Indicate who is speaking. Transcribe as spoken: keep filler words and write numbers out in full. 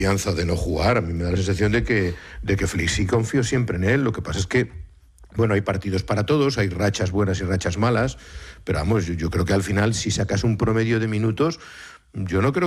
Speaker 1: confianza de no jugar. A mí me da la sensación de que, de que Flick sí confío siempre en él. Lo que pasa es que, bueno, hay partidos para todos, hay rachas buenas y rachas malas, pero vamos, yo, yo creo que al final, si sacas un promedio de minutos, yo no creo